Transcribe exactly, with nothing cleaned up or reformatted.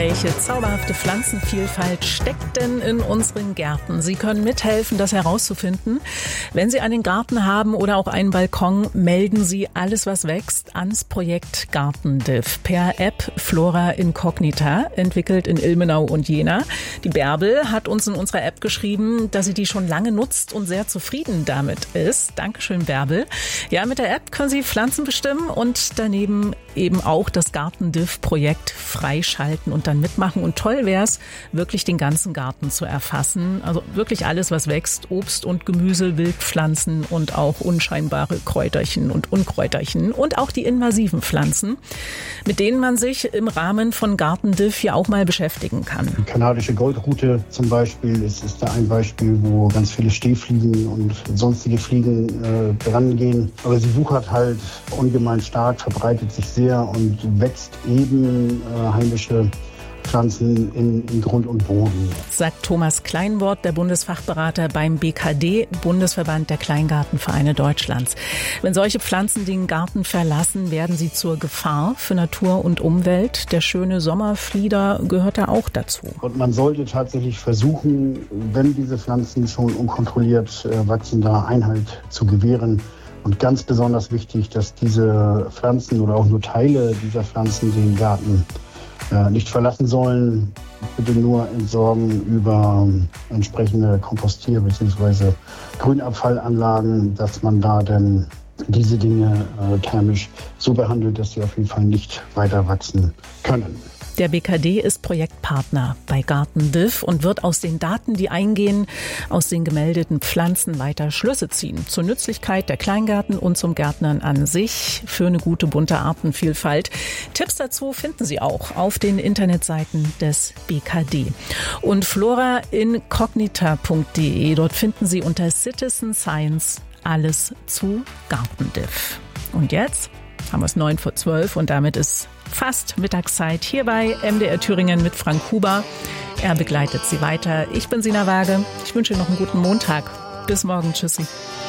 Welche zauberhafte Pflanzenvielfalt steckt denn in unseren Gärten? Sie können mithelfen, das herauszufinden. Wenn Sie einen Garten haben oder auch einen Balkon, melden Sie alles, was wächst, ans Projekt Gartendiff per App Flora Incognita, entwickelt in Ilmenau und Jena. Die Bärbel hat uns in unserer App geschrieben, dass sie die schon lange nutzt und sehr zufrieden damit ist. Dankeschön, Bärbel. Ja, mit der App können Sie Pflanzen bestimmen und daneben eben auch das Gartendiff-Projekt freischalten und dann mitmachen. Und toll wäre es, wirklich den ganzen Garten zu erfassen. Also wirklich alles, was wächst, Obst und Gemüse, Wildpflanzen und auch unscheinbare Kräuterchen und Unkräuterchen und auch die invasiven Pflanzen, mit denen man sich im Rahmen von Gartendiff ja auch mal beschäftigen kann. Die kanadische Goldrute zum Beispiel ist, ist da ein Beispiel, wo ganz viele Stehfliegen und sonstige Fliegen äh, drangehen. Aber sie wuchert halt ungemein stark, verbreitet sich sehr und wächst eben äh, heimische Pflanzen in, in Grund und Boden. Sagt Thomas Kleinwort, der Bundesfachberater beim B K D, Bundesverband der Kleingartenvereine Deutschlands. Wenn solche Pflanzen den Garten verlassen, werden sie zur Gefahr für Natur und Umwelt. Der schöne Sommerflieder gehört da auch dazu. Und man sollte tatsächlich versuchen, wenn diese Pflanzen schon unkontrolliert äh, wachsen, da Einhalt zu gewähren. Und ganz besonders wichtig, dass diese Pflanzen oder auch nur Teile dieser Pflanzen den Garten äh, nicht verlassen sollen. Bitte nur entsorgen über entsprechende Kompostier- bzw. Grünabfallanlagen, dass man da dann diese Dinge äh, thermisch so behandelt, dass sie auf jeden Fall nicht weiter wachsen können. Der B K D ist Projektpartner bei Gartendiff und wird aus den Daten, die eingehen, aus den gemeldeten Pflanzen weiter Schlüsse ziehen. Zur Nützlichkeit der Kleingärten und zum Gärtnern an sich für eine gute bunte Artenvielfalt. Tipps dazu finden Sie auch auf den Internetseiten des B K D. Und flora incognita punkt de, dort finden Sie unter Citizen Science alles zu Gartendiff. Und jetzt haben wir es neun vor zwölf und damit ist fast Mittagszeit hier bei M D R Thüringen mit Frank Huber. Er begleitet Sie weiter. Ich bin Sina Waage. Ich wünsche Ihnen noch einen guten Montag. Bis morgen. Tschüssi.